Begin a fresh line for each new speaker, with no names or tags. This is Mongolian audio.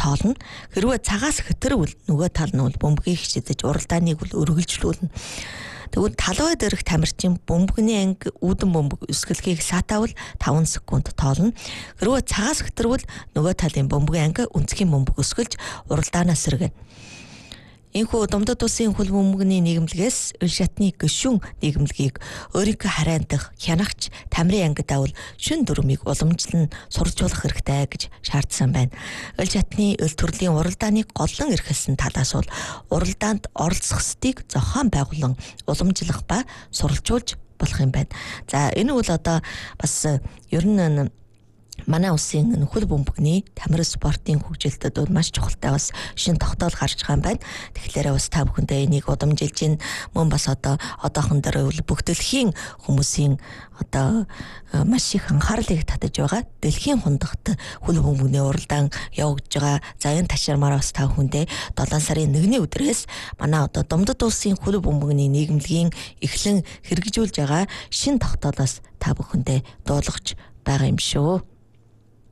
тоолно. Хэрвээ цагаас хэтэрвэл нөгөө тал нь бол бөмбөгийг хичээдэж уралдааныг бол өргөлжлүүлнэ. Тэгвэл талбай дээрх тамирчин бөмбөгний анги үүдэн бөмбөг өсгөлгийг саатавал 5 секунд тоолно. Хэрвээ цагаас хэтэрвэл нөгөө талын бөмбөгийн анги өнцгийн бөмбөг өсгөлж уралдаанаас сэргэнэ. Энэхүү Думдад улсын хөл бөмбөгний нийгэмлэгээс ил шатны гишүүн нийгэмлэгийг өөрийнхөө хараандах хянагч тамирын ангид авал шүн дүрмийг уламжлан суралжуулах хэрэгтэй гэж шаардсан байна. Ил шатны ил төрлийн уралдааныг голлон эрхэлсэн талаас бол уралдаанд оролцох стыг зохион байгуулан уламжлах ба суралжуулж болох юм байна. За энэ бол одоо бас ер нь манай улсын хөл бөмбөгний тамир спортын хөгжилтөд маш чухалтай бас шинэ тогтоол гарч байгаа юм байна. Тэгэхээр бас та бүхэндээ энийг удамжилж ин мөн бас одоохон дээр бүх дэлхийн хүмүүсийн маш их анхаарлыг татаж байгаа. Дэлхийн хундагт хөл бөмбөгний уралдаан явагдаж байгаа. За энэ ташаамаар бас та бүхэндээ 7 сарын 1-ний өдрөөс манай Думдад улсын хөл бөмбөгний нийгэмлэгийн эхлэн хэрэгжүүлж байгаа шинэ тогтоолоос та бүхэндээ дуулгаж байгаа юм шүү.